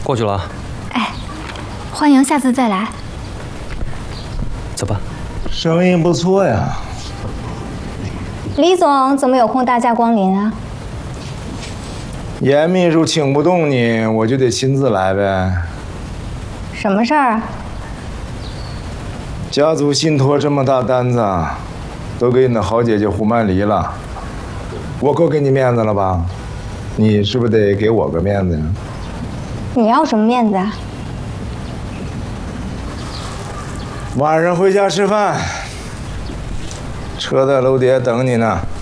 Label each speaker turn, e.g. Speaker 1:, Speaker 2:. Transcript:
Speaker 1: 过去了啊。
Speaker 2: 哎，欢迎下次再来。
Speaker 1: 走吧。
Speaker 3: 生意不错呀。
Speaker 2: 李总怎么有空大驾光临啊？
Speaker 3: 严秘书请不动你，我就得亲自来呗。
Speaker 2: 什么事儿啊？
Speaker 3: 家族信托这么大单子，都给你的好姐姐胡曼梨了，我够给你面子了吧？你是不是得给我个面子呀？
Speaker 2: 你要什么面子啊？
Speaker 3: 晚上回家吃饭，车在楼底下等你呢。